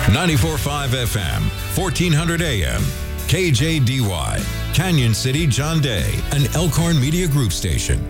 94.5 FM, 1400 AM, KJDY, Canyon City, John Day, an Elkhorn Media Group station.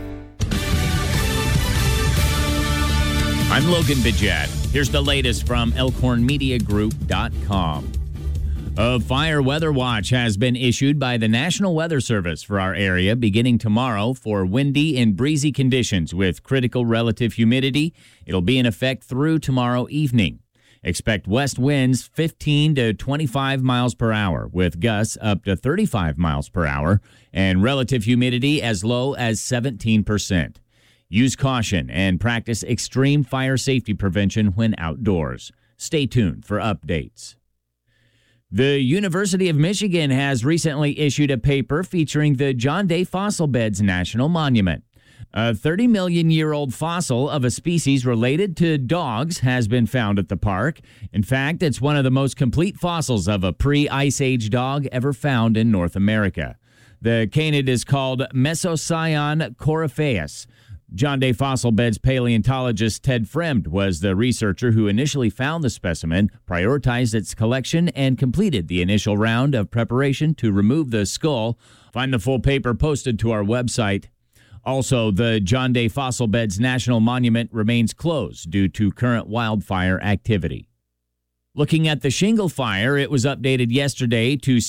I'm Logan Bidget. Here's the latest from ElkhornMediaGroup.com. A fire weather watch has been issued by the National Weather Service for our area beginning tomorrow for windy and breezy conditions with critical relative humidity. It'll be in effect through tomorrow evening. Expect west winds 15 to 25 miles per hour with gusts up to 35 miles per hour and relative humidity as low as 17%. Use caution and practice extreme fire safety prevention when outdoors. Stay tuned for updates. The University of Michigan has recently issued a paper featuring the John Day Fossil Beds National Monument. A 30-million-year-old fossil of a species related to dogs has been found at the park. In fact, it's one of the most complete fossils of a pre-Ice Age dog ever found in North America. The canid is called Mesocyon coryphaeus. John Day Fossil Beds paleontologist Ted Fremd was the researcher who initially found the specimen, prioritized its collection, and completed the initial round of preparation to remove the skull. Find the full paper posted to our website. Also, the John Day Fossil Beds National Monument remains closed due to current wildfire activity. Looking at the shingle fire, it was updated yesterday to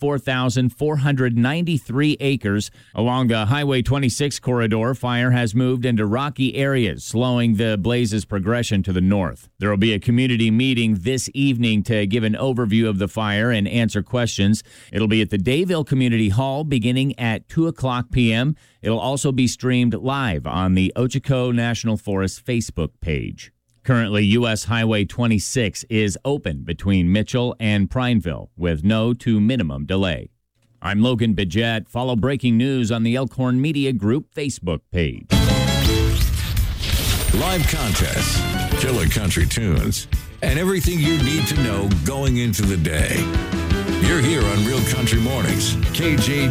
64,493 acres. Along the Highway 26 corridor, fire has moved into rocky areas, slowing the blaze's progression to the north. There will be a community meeting this evening to give an overview of the fire and answer questions. It'll be at the Dayville Community Hall beginning at 2 o'clock p.m. It'll also be streamed live on the Ochoco National Forest Facebook page. Currently, U.S. Highway 26 is open between Mitchell and Prineville with no to minimum delay. I'm Logan Bidget. Follow breaking news on the Elkhorn Media Group Facebook page. Live contests, killer country tunes, and everything you need to know going into the day. You're here on Real Country Mornings, KJD.